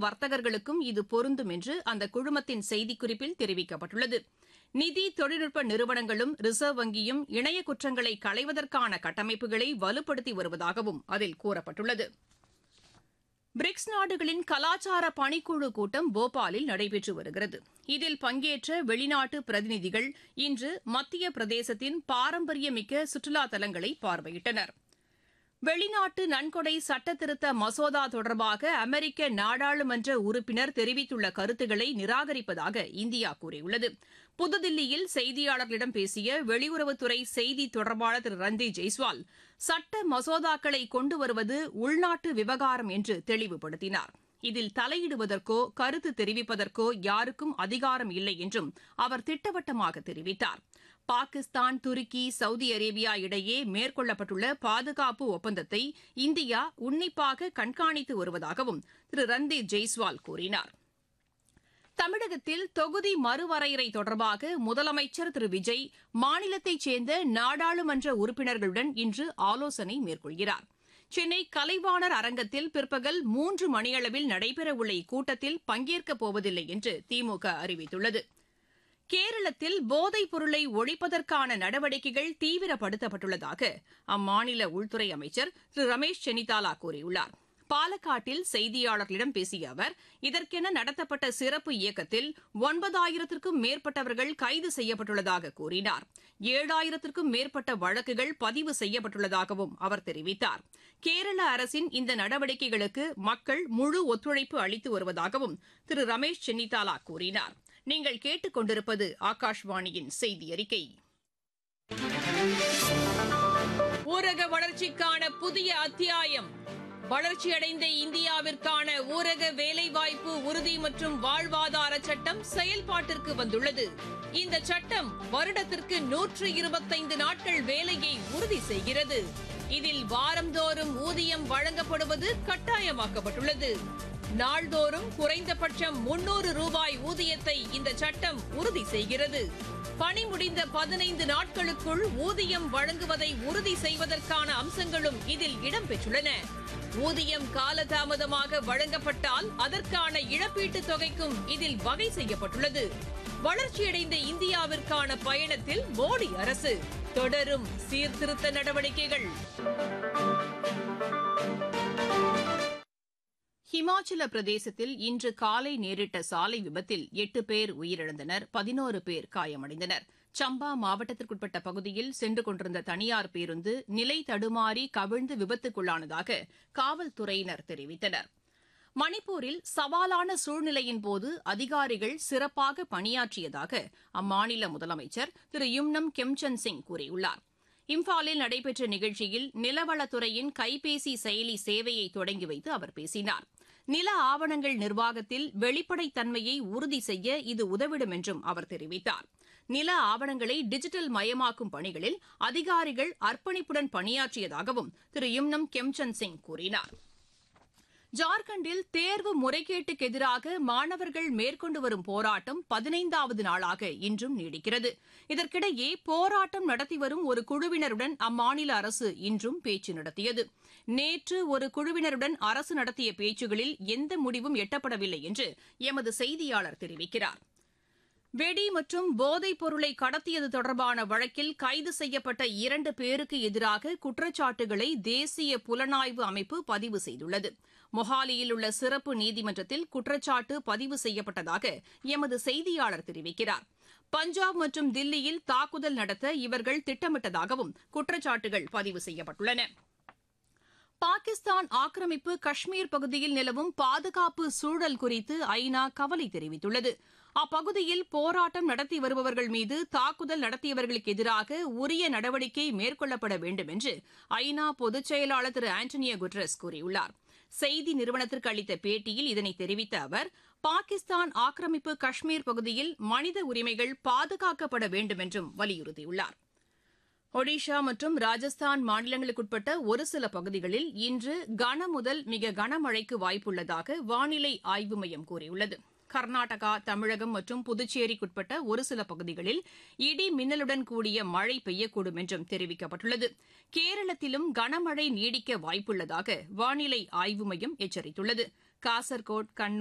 வர்த்தகர்களுக்கும் இது பொருந்தும் என்று அந்த குழுமத்தின் செய்திக்குறிப்பில் தெரிவிக்கப்பட்டுள்ளது. நிதி தொழில்நுட்ப நிறுவனங்களும் ரிசர்வ் வங்கியும் இணைய குற்றங்களை களைவதற்கான கட்டமைப்புகளை வலுப்படுத்தி வருவதாகவும் அதில் கூறப்பட்டுள்ளது. பிரிக்ஸ் நாடுகளின் கலாச்சார பணிக்குழு கூட்டம் போபாலில் நடைபெற்று வருகிறது. இதில் பங்கேற்ற வெளிநாட்டு பிரதிநிதிகள் இன்று மத்திய பிரதேசத்தின் பாரம்பரியமிக்க சுற்றுலா தலங்களை பார்வையிட்டனர். வெளிநாட்டு நன்கொடை சட்டத்திருத்த மசோதா தொடர்பாக அமெரிக்க நாடாளுமன்ற உறுப்பினர் தெரிவித்துள்ள கருத்துக்களை நிராகரிப்பதாக இந்தியா கூறியுள்ளது. புதுதில்லியில் செய்தியாளர்களிடம் பேசிய வெளியுறவுத்துறை செய்தி தொடர்பாளர் திரு ரன்தீப் ஜெய்ஸ்வால் சட்ட மசோதாக்களை கொண்டு வருவது உள்நாட்டு விவகாரம் என்று தெளிவுபடுத்தினார். இதில் தலையிடுவதற்கோ கருத்து தெரிவிப்பதற்கோ யாருக்கும் அதிகாரம் இல்லை என்றும் அவர் திட்டவட்டமாக தெரிவித்தார். பாகிஸ்தான், துருக்கி, சவுதி அரேபியா இடையே மேற்கொள்ளப்பட்டுள்ள பாதுகாப்பு ஒப்பந்தத்தை இந்தியா உன்னிப்பாக கண்காணித்து வருவதாகவும் திரு ரன்தீப் ஜெய்ஸ்வால் கூறினார். தமிழகத்தில் தொகுதி மறுவரையறை தொடர்பாக முதலமைச்சர் திரு விஜய் மாநிலத்தைச் சேர்ந்த நாடாளுமன்ற உறுப்பினர்களுடன் இன்று ஆலோசனை மேற்கொள்கிறார். சென்னை கலைவாணர் அரங்கத்தில் பிற்பகல் 3 மணியளவில் நடைபெறவுள்ள இக்கூட்டத்தில் பங்கேற்கப் போவதில்லை என்று திமுக அறிவித்துள்ளது. கேரளத்தில் போதைப் பொருளை ஒழிப்பதற்கான நடவடிக்கைகள் தீவிரப்படுத்தப்பட்டுள்ளதாக அம்மாநில உள்துறை அமைச்சர் திரு ரமேஷ் சென்னிதாலா கூறியுள்ளார். பாலக்காட்டில் செய்தியாளர்களிடம் பேசிய அவர் இதற்கென நடத்தப்பட்ட சிறப்பு இயக்கத்தில் 9000த்திற்கும் மேற்பட்டவர்கள் கைது செய்யப்பட்டுள்ளதாக கூறினார். 7000த்திற்கும் மேற்பட்ட வழக்குகள் பதிவு செய்யப்பட்டுள்ளதாகவும் அவர் தெரிவித்தார். கேரள அரசின் இந்த நடவடிக்கைகளுக்கு மக்கள் முழு ஒத்துழைப்பு அளித்து வருவதாகவும் திரு ரமேஷ் சென்னிதாலா கூறினார். நீங்கள் கேட்டுக் கொண்டிருப்பது ஆகாஷ்வாணியின் செய்தி அறிக்கை. ஊரக வளர்ச்சிக்கான புதிய அத்தியாயம். வளர்ச்சியடைந்த இந்தியாவிற்கான ஊரக வேலைவாய்ப்பு உறுதி மற்றும் வாழ்வாதார சட்டம் செயல்பாட்டிற்கு வந்துள்ளது. இந்த சட்டம் வருடத்திற்கு 125 நாட்கள் வேலையை உறுதி செய்கிறது. இதில் வாரந்தோறும் ஊதியம் வழங்கப்படுவது கட்டாயமாக்கப்பட்டுள்ளது. நாள்தோறும் குறைந்தபட்சம் 300 ரூபாய் ஊதியத்தை இந்த சட்டம் உறுதி செய்கிறது. பணி முடிந்த 15 நாட்களுக்குள் ஊதியம் வழங்குவதை உறுதி செய்வதற்கான அம்சங்களும் இதில் இடம்பெற்றுள்ளன. ஊதியம் காலதாமதமாக வழங்கப்பட்டால் அதற்கான இழப்பீட்டுத் தொகைக்கும் இதில் வகை செய்யப்பட்டுள்ளது. வளர்ச்சியடைந்த இந்தியாவிற்கான பயணத்தில் மோடி அரசு தொடரும் சீர்திருத்த நடவடிக்கைகள். ஹிமாச்சல பிரதேசத்தில் இன்று காலை நேரிட்ட சாலை விபத்தில் 8 பேர் உயிரிழந்தனர், 11 பேர் காயமடைந்தனர். சம்பா மாவட்டத்திற்குட்பட்ட பகுதியில் சென்று கொண்டிருந்த தனியார் பேருந்து நிலை தடுமாறி கவிழ்ந்து விபத்துக்குள்ளானதாக காவல்துறையினர் தெரிவித்தனர். மணிப்பூரில் சவாலான சூழ்நிலையின்போது அதிகாரிகள் சிறப்பாக பணியாற்றியதாக அம்மாநில முதலமைச்சர் திரு யும்னம் கெம்சந்த் சிங் கூறியுள்ளார். இம்பாலில் நடைபெற்ற நிகழ்ச்சியில் நிலவளத்துறையின் கைபேசி செயலி சேவையை தொடங்கி வைத்து அவர் பேசினார். நில ஆவணங்கள் நிர்வாகத்தில் வெளிப்படைத்தன்மையை உறுதி செய்ய இது உதவிடும் என்றும் அவர் தெரிவித்தார். நில ஆவணங்களை டிஜிட்டல் மயமாக்கும் பணிகளில் அதிகாரிகள் அர்ப்பணிப்புடன் பணியாற்றியதாகவும் திரு யும்னம் கெம்சந்த் சிங் கூறினார். ஜார்க்கண்டில் தேர்வு முறைகேட்டுக்கு எதிராக மாணவர்கள் மேற்கொண்டு வரும் போராட்டம் 15வது நாளாக இன்றும் நீடிக்கிறது. இதற்கிடையே போராட்டம் நடத்தி வரும் ஒரு குழுவினருடன் அம்மாநில அரசு இன்றும் பேச்சு நடத்தியது. நேற்று ஒரு குழுவினருடன் அரசு நடத்திய பேச்சுகளில் எந்த முடிவும் எட்டப்படவில்லை என்று எமது செய்தியாளர் தெரிவிக்கிறார். வெடி மற்றும் போதைப் பொருளை கடத்தியது தொடர்பான வழக்கில் கைது செய்யப்பட்ட 2 பேருக்கு எதிராக குற்றச்சாட்டுகளை தேசிய புலனாய்வு அமைப்பு பதிவு செய்துள்ளது. மொஹாலியில் உள்ள சிறப்பு நீதிமன்றத்தில் குற்றச்சாட்டு பதிவு செய்யப்பட்டதாக எமது செய்தியாளர் தெரிவிக்கிறார். பஞ்சாப் மற்றும் தில்லியில் தாக்குதல் நடத்த இவர்கள் திட்டமிட்டதாகவும் குற்றச்சாட்டுகள் பதிவு செய்யப்பட்டுள்ளன. பாகிஸ்தான் ஆக்கிரமிப்பு காஷ்மீர் பகுதியில் நிலவும் பாதுகாப்பு சூழல் குறித்து ஐநா கவலை தெரிவித்துள்ளது. அப்பகுதியில் போராட்டம் நடத்தி வருபவர்கள் மீது தாக்குதல் நடத்தியவர்களுக்கு எதிராக உரிய நடவடிக்கை மேற்கொள்ளப்பட வேண்டும் என்று ஐநா பொதுச் செயலாளர் திரு ஆண்டனியோ குட்ரஸ் கூறியுள்ளார். செய்தி நிறுவனத்திற்கு அளித்த பேட்டியில் இதனை தெரிவித்த அவர், பாகிஸ்தான் ஆக்கிரமிப்பு காஷ்மீர் பகுதியில் மனித உரிமைகள் பாதுகாக்கப்பட வேண்டும் என்றும் வலியுறுத்தியுள்ளார். ஒடிஷா மற்றும் ராஜஸ்தான் மாநிலங்களுக்குட்பட்ட ஒரு சில பகுதிகளில் இன்று கனமுதல் மிக கனமழைக்கு வாய்ப்புள்ளதாக வானிலை ஆய்வு மையம் கூறியுள்ளது. கர்நாடகா, தமிழகம் மற்றும் புதுச்சேரிக்குட்பட்ட ஒரு சில பகுதிகளில் இடி மின்னலுடன் கூடிய மழை பெய்யக்கூடும் என்றும் தெரிவிக்கப்பட்டுள்ளது. கேரளத்திலும் கனமழை நீடிக்க வாய்ப்புள்ளதாக வானிலை ஆய்வு மையம் எச்சரித்துள்ளது. காசர்கோட், கண்ணூர்,